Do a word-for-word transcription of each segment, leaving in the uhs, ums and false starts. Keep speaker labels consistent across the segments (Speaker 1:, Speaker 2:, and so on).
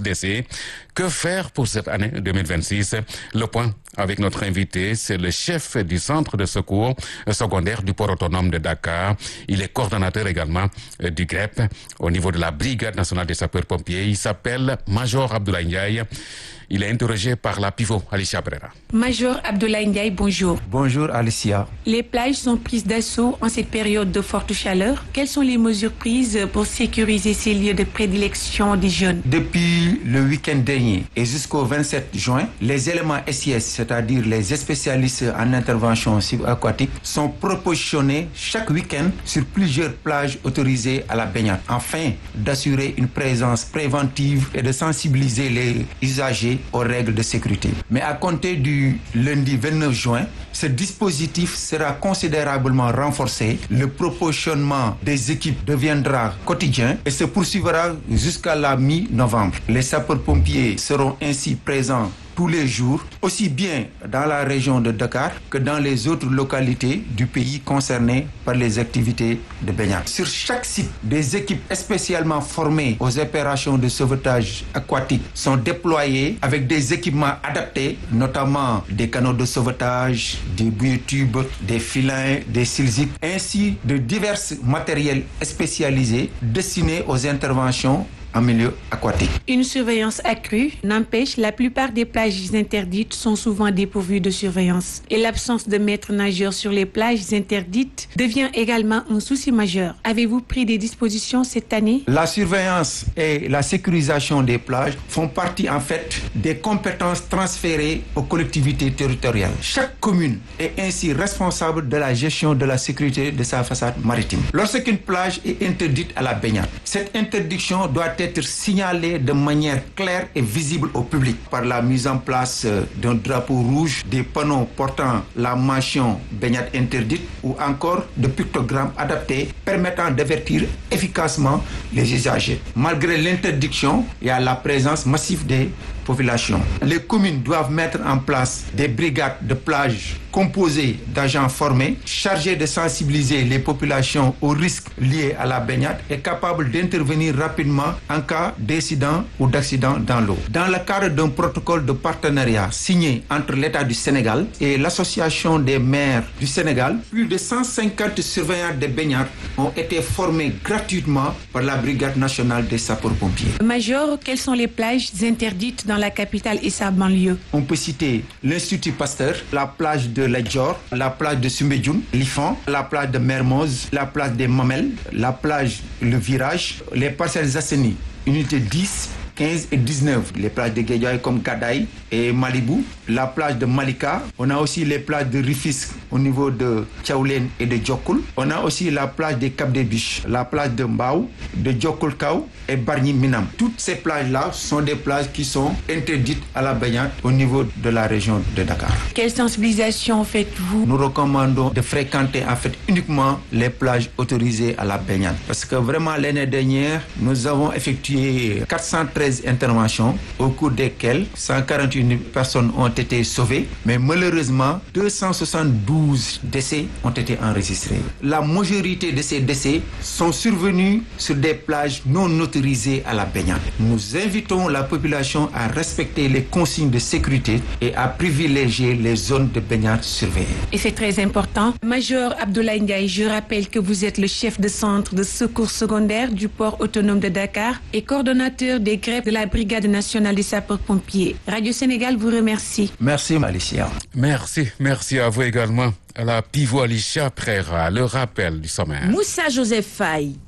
Speaker 1: décès. Que faire pour cette année deux mille vingt-six? Le point avec notre invité, c'est le chef du centre de secours secondaire du port autonome de Dakar. Il est coordonnateur également du G R E P au niveau de la Brigade nationale des sapeurs-pompiers. Il s'appelle Major Abdoulaye Ndiaye. Il est interrogé par la pivot Alicia Brera.
Speaker 2: Major Abdoulaye Ndiaye, bonjour.
Speaker 3: Bonjour Alicia.
Speaker 2: Les plages sont prises d'assaut en cette période de forte chaleur. Quelles sont les mesures prises pour sécuriser ces lieux de prédilection des jeunes?
Speaker 3: Depuis le week-end dernier et jusqu'au vingt-sept juin, les éléments S I S, c'est-à-dire les spécialistes en intervention subaquatique, sont propositionnés chaque week-end sur plusieurs plages autorisées à la baignade, afin d'assurer une présence préventive et de sensibiliser les usagers aux règles de sécurité. Mais à compter du lundi vingt-neuf juin, ce dispositif sera considérablement renforcé. Le proportionnement des équipes deviendra quotidien et se poursuivra jusqu'à la mi-novembre. Les sapeurs-pompiers seront ainsi présents tous les jours, aussi bien dans la région de Dakar que dans les autres localités du pays concernées par les activités de baignade. Sur chaque site, des équipes spécialement formées aux opérations de sauvetage aquatique sont déployées avec des équipements adaptés, notamment des canaux de sauvetage, des bouées-tubes, des filins, des silziques, ainsi de divers matériels spécialisés destinés aux interventions en milieu aquatique.
Speaker 2: Une surveillance accrue n'empêche, la plupart des plages interdites sont souvent dépourvues de surveillance. Et l'absence de maîtres nageurs sur les plages interdites devient également un souci majeur. Avez-vous pris des dispositions cette année?
Speaker 3: La surveillance et la sécurisation des plages font partie en fait des compétences transférées aux collectivités territoriales. Chaque commune est ainsi responsable de la gestion de la sécurité de sa façade maritime. Lorsqu'une plage est interdite à la baignade, cette interdiction doit être être signalé de manière claire et visible au public par la mise en place d'un drapeau rouge, des panneaux portant la mention baignade interdite ou encore de pictogrammes adaptés permettant d'avertir efficacement les usagers. Malgré l'interdiction, il y a la présence massive des populations. Les communes doivent mettre en place des brigades de plage composées d'agents formés, chargés de sensibiliser les populations aux risques liés à la baignade et capables d'intervenir rapidement en cas d'incident ou d'accident dans l'eau. Dans le cadre d'un protocole de partenariat signé entre l'État du Sénégal et l'Association des maires du Sénégal, plus de cent cinquante surveillants de baignade ont été formés gratuitement par la Brigade nationale des sapeurs-pompiers.
Speaker 2: Major, quelles sont les plages interdites dans la capitale et sa banlieue?
Speaker 3: On peut citer l'Institut Pasteur, la plage de Ledjor, la plage de Soumbédioune, l'Ifan, la plage de Mermoz, la plage des Mamelles, la plage Le Virage, les Parcelles Assainies, unité dix, quinze et dix-neuf, les plages de Guédiawaye comme Gadaye et Malibu, la plage de Malika, on a aussi les plages de Rufisque au niveau de Thiaoulène et de Djokul, on a aussi la plage des Cap des Biches, la plage de Mbao, de Djokoulkao et Bargny Minam. Toutes ces plages-là sont des plages qui sont interdites à la baignade au niveau de la région de Dakar.
Speaker 2: Quelle sensibilisation faites-vous?
Speaker 3: Nous recommandons de fréquenter en fait uniquement les plages autorisées à la baignade parce que vraiment l'année dernière, nous avons effectué quatre cent treize interventions au cours desquelles cent quarante-et-une personnes ont été sauvées, mais malheureusement deux cent soixante-douze décès ont été enregistrés. La majorité de ces décès sont survenus sur des plages non autorisées à la baignade. Nous invitons la population à respecter les consignes de sécurité et à privilégier les zones de baignade surveillées.
Speaker 2: Et c'est très important. Major Abdoulaye Ndiaye, je rappelle que vous êtes le chef de centre de secours secondaire du port autonome de Dakar et coordonnateur des greffes de la Brigade nationale des sapeurs-pompiers. Radio Sénégal vous remercie.
Speaker 3: Merci Alicia.
Speaker 1: Merci, merci à vous également. À la pivot Alicia Brera, le rappel du sommaire.
Speaker 4: Moussa Joseph Faye.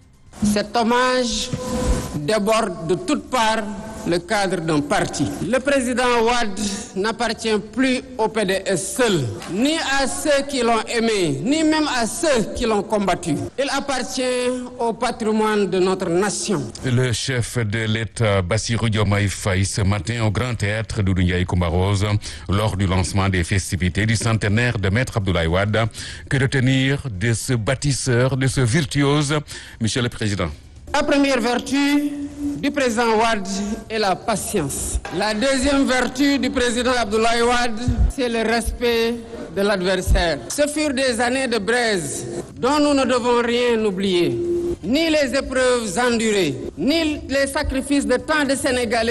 Speaker 5: Cet hommage déborde de toutes parts le cadre d'un parti. Le président Wade n'appartient plus au P D S seul, ni à ceux qui l'ont aimé, ni même à ceux qui l'ont combattu. Il appartient au patrimoine de notre nation.
Speaker 1: Le chef de l'État, Bassirou Diomaye Faye, ce matin au Grand Théâtre Doudou Ndiaye Coumba Rose, lors du lancement des festivités du centenaire de Maître Abdoulaye Wade. Que retenir de ce bâtisseur, de ce virtuose, Monsieur le Président?
Speaker 5: La première vertu du président Wade est la patience. La deuxième vertu du président Abdoulaye Wade, c'est le respect de l'adversaire. Ce furent des années de braise dont nous ne devons rien oublier. Ni les épreuves endurées, ni les sacrifices de tant de Sénégalais